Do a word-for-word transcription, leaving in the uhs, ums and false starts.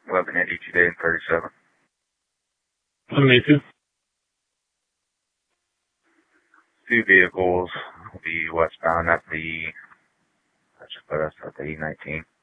eleven eighty-two day and thirty-seven. eleven eighty-two. Two vehicles will be westbound at the, let's just put us at the E nineteen.